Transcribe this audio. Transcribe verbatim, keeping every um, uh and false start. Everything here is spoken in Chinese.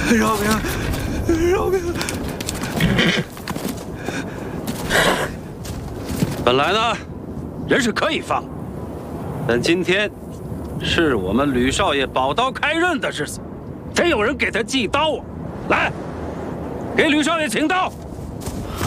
饶命！饶命！ 本来呢，人是可以放，但今天是我们吕少爷宝刀开刃的日子，得有人给他祭刀啊！来，给吕少爷请刀。